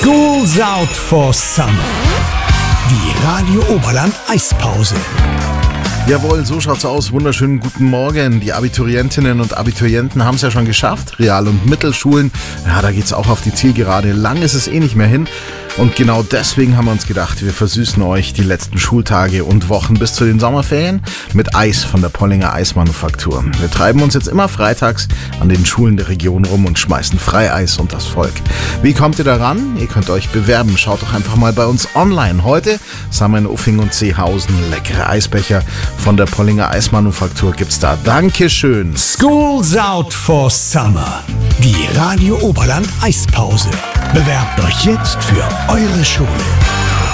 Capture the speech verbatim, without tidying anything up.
School's out for summer. Die Radio Oberland Eispause. Jawohl, so schaut's aus. Wunderschönen guten Morgen. Die Abiturientinnen und Abiturienten haben es ja schon geschafft. Real- und Mittelschulen, ja, da geht's auch auf die Zielgerade. Lang ist es eh nicht mehr hin. Und genau deswegen haben wir uns gedacht, wir versüßen euch die letzten Schultage und Wochen bis zu den Sommerferien mit Eis von der Pollinger Eismanufaktur. Wir treiben uns jetzt immer freitags an den Schulen der Region rum und schmeißen Freieis und das Volk. Wie kommt ihr daran? Ihr könnt euch bewerben. Schaut doch einfach mal bei uns online. Heute sind wir in Uffing und Seehausen. Leckere Eisbecher von der Pollinger Eismanufaktur gibt's da. Dankeschön. School's out for summer. Die Radio Oberland Eispause. Bewerbt euch jetzt für eure Schule.